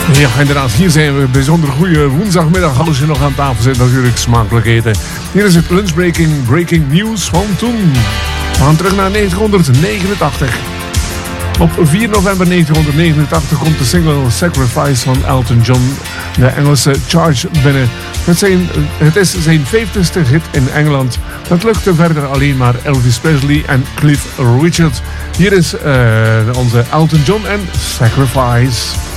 Ja, inderdaad. Hier zijn we. Bijzonder goede woensdagmiddag als je nog aan tafel zit. Natuurlijk smakelijk eten. Hier is het lunchbreaking nieuws van toen. We gaan terug naar 1989. Op 4 november 1989 komt de single Sacrifice van Elton John de Engelse charts binnen. Het is zijn 50ste hit in Engeland. Dat lukte verder alleen maar Elvis Presley en Cliff Richard. Hier is onze Elton John en Sacrifice.